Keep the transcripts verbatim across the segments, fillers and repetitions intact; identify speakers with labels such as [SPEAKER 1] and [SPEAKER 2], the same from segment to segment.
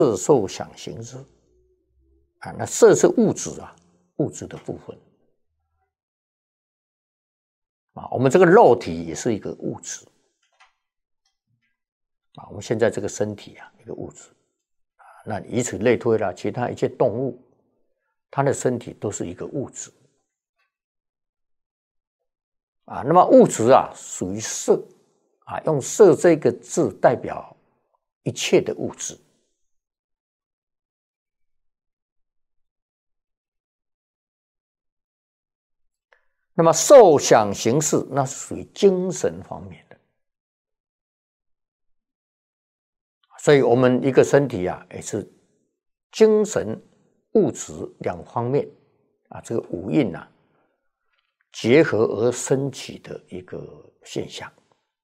[SPEAKER 1] 色受想行识啊，那色是物质啊，物质的部分啊，我们这个肉体也是一个物质啊，我们现在这个身体啊，一个物质啊，那以此类推啦，其他一切动物，它的身体都是一个物质啊。那么物质啊，属于色啊，用色这个字代表一切的物质。那么受想行识，那是属于精神方面的，所以我们一个身体啊，也是精神、物质两方面啊，这个五蕴啊结合而升起的一个现象。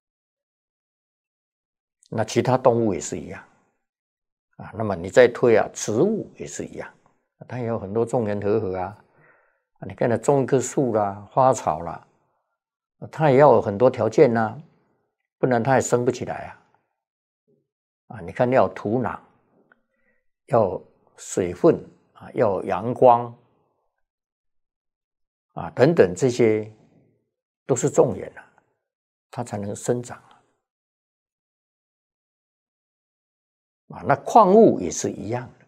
[SPEAKER 1] 那其他动物也是一样啊。那么你再推啊，植物也是一样，它也有很多众缘和合啊。你看它种一棵树啦、花草啦，它也要有很多条件呐、啊，不然它也生不起来啊。啊，你看要有土壤，要有水分啊，要有阳光啊，等等，这些都是众缘啊，它才能生长啊。啊，那矿物也是一样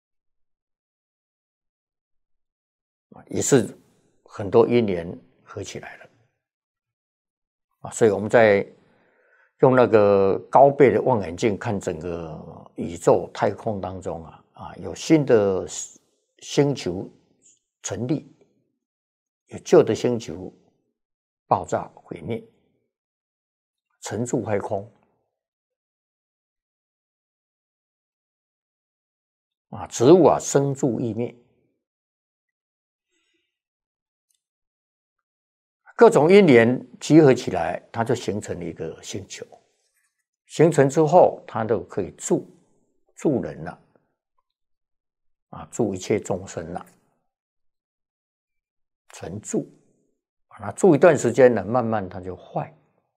[SPEAKER 1] 的，也是很多因缘合起来了啊，所以我们在用那个高倍的望远镜看整个宇宙太空当中啊，啊，有新的星球成立，有旧的星球爆炸毁灭，沉住太空啊，植物啊生住异灭，各种因缘集合起来，它就形成了一个星球。形成之后，它都可以住住人了，啊，住一切众生了，成住。那住一段时间呢，慢慢它就坏，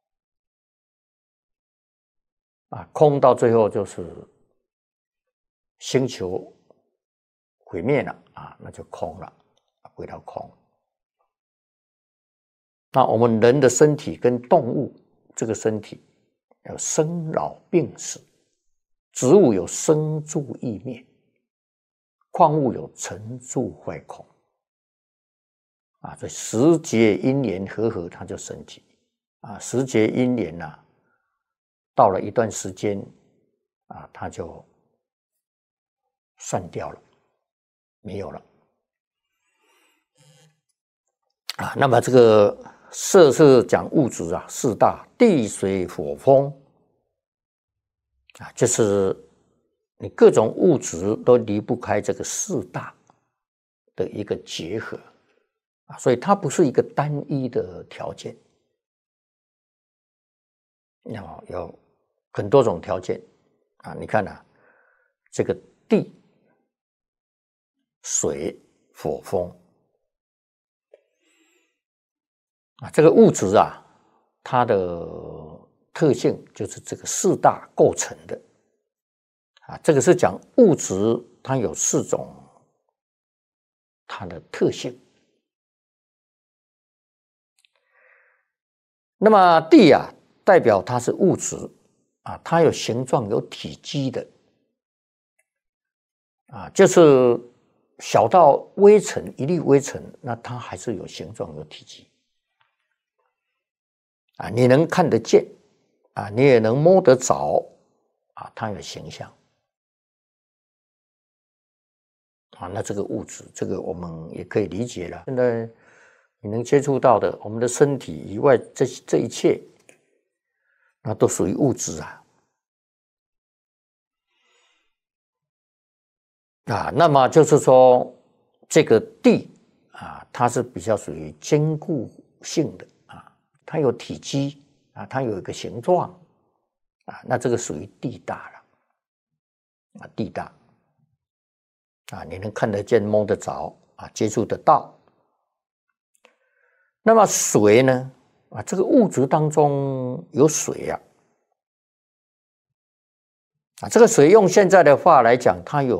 [SPEAKER 1] 啊，空到最后就是星球毁灭了啊，那就空了，归到空。那我们人的身体跟动物这个身体有生老病死，植物有生住异灭，矿物有成住坏空啊，所以时节因缘和合，它就升起啊。时节因缘呐、啊，到了一段时间啊，它就散掉了，没有了啊。那么这个色是讲物质啊，四大地水火风啊，就是你各种物质都离不开这个四大的一个结合啊，所以它不是一个单一的条件，要有很多种条件啊。你看啊，这个地、水、火、风啊，这个物质啊，它的特性就是这个四大构成的啊。这个是讲物质，它有四种它的特性。那么地啊，代表它是物质啊，它有形状、有体积的啊，就是小到微尘一粒微尘，那它还是有形状、有体积啊，你能看得见啊，你也能摸得着啊，它有形象啊。那这个物质，这个我们也可以理解了。现在你能接触到的，我们的身体以外，这这一切，那都属于物质啊。啊，那么就是说，这个地啊，它是比较属于坚固性的啊，它有体积啊，它有一个形状啊，那这个属于地大了啊，地大啊，你能看得见、摸得着啊，接触得到。那么水呢？啊，这个物质当中有水啊， 啊，这个水用现在的话来讲，它有